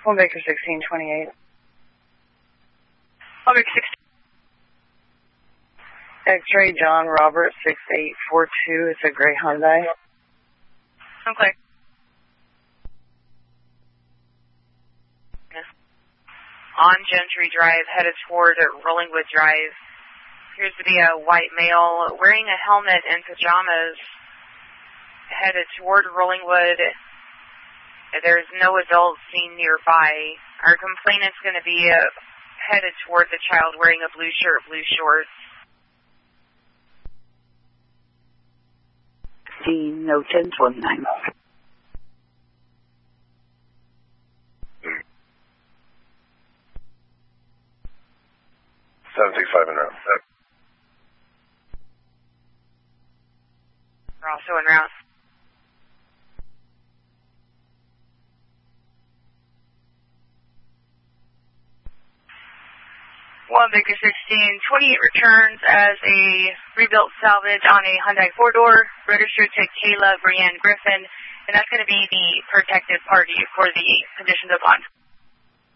One Baker 1628. One Baker 16. X-ray John Robert 6842. It's a gray Hyundai. I'm clear. On Gentry Drive, headed toward Rollingwood Drive. Appears to be a white male wearing a helmet and pajamas, headed toward Rollingwood. There's no adults seen nearby. Our complainant's going to be headed toward the child wearing a blue shirt, blue shorts. 16, no 1029. $765 en route. We're also en route. One Baker 1628 returns as a rebuilt salvage on a Hyundai 4-door, registered to Kayla Brianne Griffin, and that's going to be the protected party for the conditions of bond.